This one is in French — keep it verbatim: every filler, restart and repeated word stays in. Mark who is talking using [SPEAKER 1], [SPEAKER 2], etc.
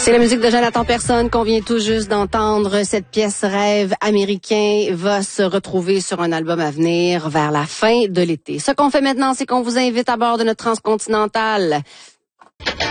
[SPEAKER 1] C'est la musique de Jonathan Personne qu'on vient tout juste d'entendre. Cette pièce Rêve américain va se retrouver sur un album à venir vers la fin de l'été. Ce qu'on fait maintenant, c'est qu'on vous invite à bord de notre transcontinentale.